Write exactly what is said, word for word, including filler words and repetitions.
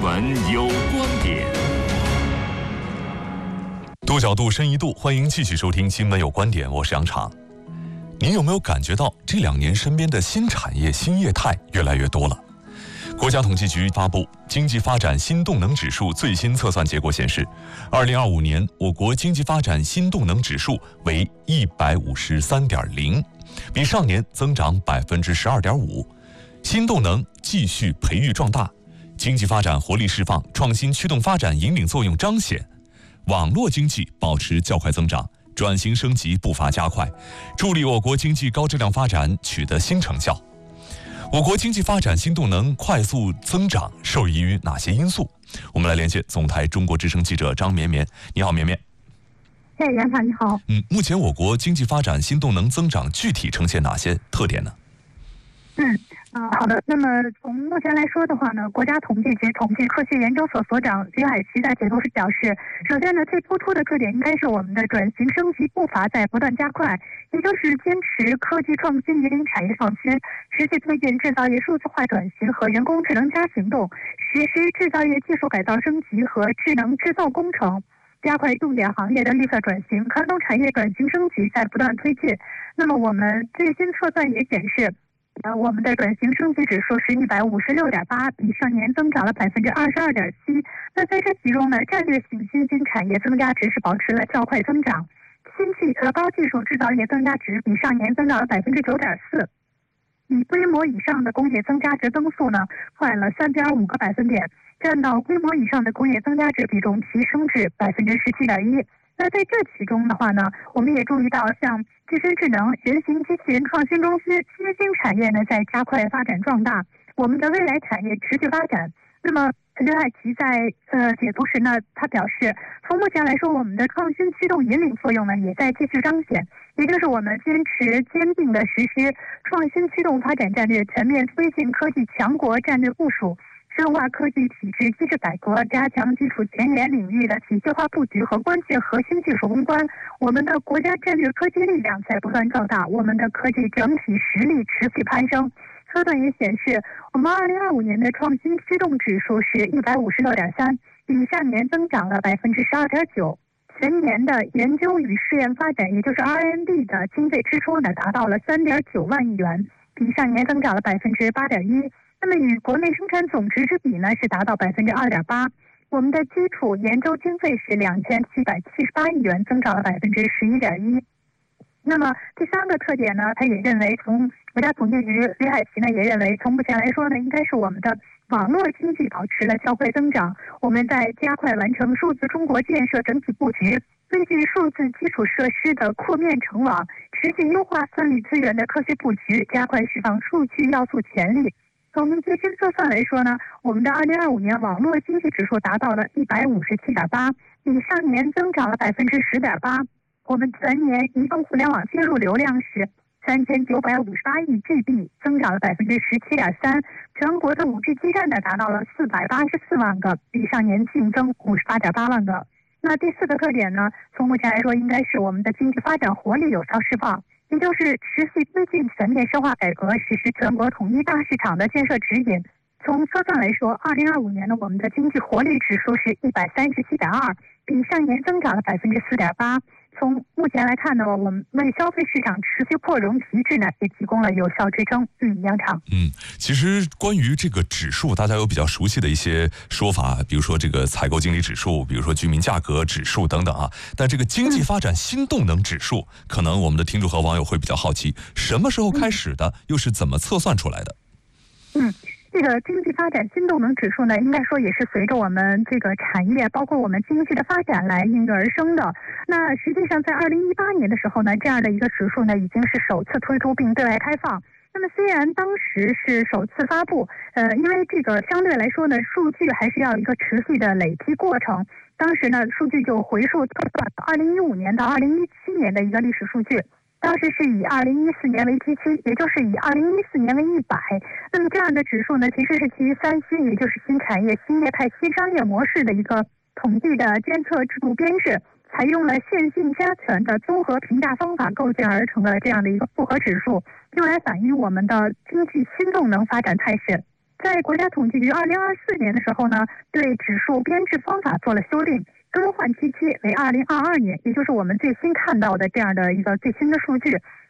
闻有观点， 多角度深一度，欢迎继续收听新闻有观点，我是杨畅。您有没有感觉到这两年身边的新产业新业态越来越多了？国家统计局发布经济发展新动能指数最新测算结果显示，二零二五年我国经济发展新动能指数为一百五十三点零，比上年增长百分之十二点五。新动能继续培育壮大，经济发展活力释放，创新驱动发展引领作用彰显，网络经济保持较快增长，转型升级步伐加快，助力我国经济高质量发展取得新成效。我国经济发展新动能快速增长受益于哪些因素？我们来连线总台中国之声记者张绵绵。你好，绵绵。 哎，杨厂你好。 嗯，目前我国经济发展新动能增长具体呈现哪些特点呢？ 嗯，呃，好的。那么从目前来说的话呢，国家统计局统计科学研究所所长李海奇在解读时表示，首先呢，最突出的特点应该是我们的转型升级步伐在不断加快，也就是坚持科技创新引领产业创新，持续推进制造业数字化转型和人工智能加行动，实施制造业技术改造升级和智能制造工程，加快重点行业的绿色转型，传统产业转型升级在不断推进。那么我们最新测算也显示，呃，我们的转型升级指数是一百五十六点八，比上年增长了百分之二十二点七。那在这其中呢，战略性新兴产业增加值是保持了较快增长，新技呃高技术制造业增加值比上年增长了百分之九点四。以规模以上的工业增加值增速呢，快了三点五个百分点，占到规模以上的工业增加值比重提升至百分之十七点一。那在这其中的话呢，我们也注意到，像自身智能、人形机器人创新中心新兴产业呢在加快发展壮大，我们的未来产业持续发展。那么刘海奇在呃解读时呢，他表示，从目前来说，我们的创新驱动引领作用呢也在继续彰显，也就是我们坚持坚定的实施创新驱动发展战略，全面推进科技强国战略部署，深化科技体制机制改革，加强基础前沿领域的体系化布局和关键核心技术攻关。我们的国家战略科技力量在不断壮大，我们的科技整体实力持续攀升。测算也显示，我们二零二五年的创新驱动指数是一百五十六点三，比上年增长了百分之十二点九。全年的研究与试验发展，也就是 R and D 的经费支出呢，达到了三点九万亿元，比上年增长了百分之八点一。那么与国内生产总值之比呢，是达到百分之二点八。我们的基础研究经费是两千七百七十八亿元，增长了百分之十一点一。那么第三个特点呢，他也认为，从国家统计局李海奇呢也认为，从目前来说呢，应该是我们的网络经济保持了较快增长，我们在加快完成数字中国建设整体布局，根据数字基础设施的扩面成网，持续优化算力资源的科学布局，加快释放数据要素潜力。从最新测算来说呢，我们的二零二五年网络经济指数达到了一百五十七点八，比上年增长了百分之十点八。我们全年移动互联网接入流量是三千九百五十八亿 G B， 增长了百分之十七点三。全国的 五 G 基站呢达到了四百八十四万个，比上年净增五十八点八万个。那第四个特点呢，从目前来说，应该是我们的经济发展活力有效释放，也就是持续推进全面深化改革，实施全国统一大市场的建设指引。从测算来说，二零二五年呢，我们的经济活力指数是一百三十七点二，比上年增长了百分之四点八。从目前来看呢，我们为消费市场持续扩容提质呢，也提供了有效支撑。嗯，杨厂。 嗯，其实关于这个指数，大家有比较熟悉的一些说法，比如说这个采购经理指数，比如说居民价格指数等等啊。但这个经济发展新动能指数，可能我们的听众和网友会比较好奇，什么时候开始的，又是怎么测算出来的？ 嗯。这个经济发展新动能指数呢，应该说也是随着我们这个产业，包括我们经济的发展来应运而生的。那实际上在二零一八年的时候呢，这样的一个指数呢，已经是首次推出并对外开放。那么虽然当时是首次发布，呃，因为这个相对来说呢，数据还是要一个持续的累积过程。当时呢，数据就回溯测算二零一五年到二零一七年的一个历史数据。当时是以二零一四年为基期，也就是以二零一四年为一百。那么这样的指数呢，其实是基于三新，也就是新产业、新业态、新商业模式的一个统计的监测制度编制，采用了线性加权的综合评价方法构建而成的这样的一个复合指数，用来反映我们的经济新动能发展态势。 在国家统计局二零二四年的时候呢，对指数编制方法做了修订，更换期期为二零二二年，也就是我们最新看到的这样的一个最新的数据。